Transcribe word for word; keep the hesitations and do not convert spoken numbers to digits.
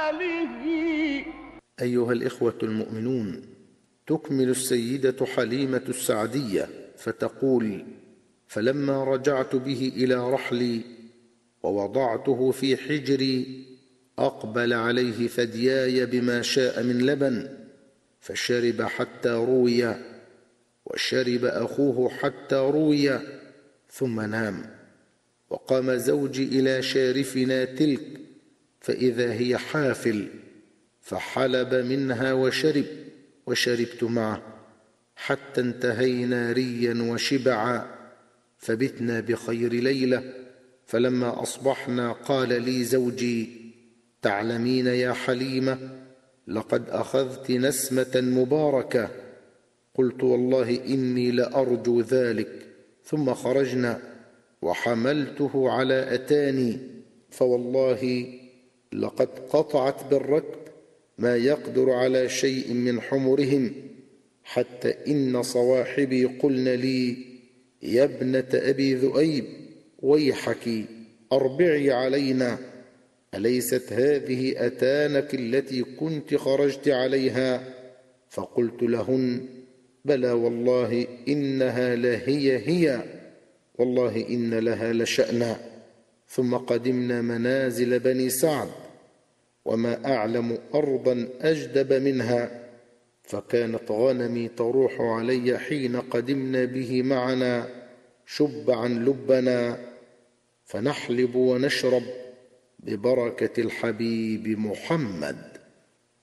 ماله. أيها الإخوة المؤمنون، تكمل السيدة حليمة السعدية فتقول: فلما رجعت به إلى رحلي ووضعته في حجري أقبل عليه ثدياي بما شاء من لبن، فشرب حتى روي، وشرب أخوه حتى روي، ثم نام. وقام زوجي إلى شارفنا تلك فإذا هي حافل، فحلب منها وشرب، وشربت معه حتى انتهينا ريا وشبعا، فبتنا بخير ليلة. فلما أصبحنا قال لي زوجي: تعلمين يا حليمة، لقد أخذت نسمة مباركة. قلت: والله إني لأرجو ذلك. ثم خرجنا وحملته على أتاني، فوالله لقد قطعت بالركب ما يقدر على شيء من حمرهم، حتى إن صواحبي قلن لي: يا ابنة أبي ذؤيب، ويحك أربعي علينا، أليست هذه أتانك التي كنت خرجت عليها؟ فقلت لهن: بلى والله إنها لهي هي، والله إن لها لشأنا. ثم قدمنا منازل بني سعد، وما أعلم أرضا أجدب منها، فكانت غنمي تروح علي حين قدمنا به معنا شبعا لبنا، فنحلب ونشرب ببركة الحبيب محمد.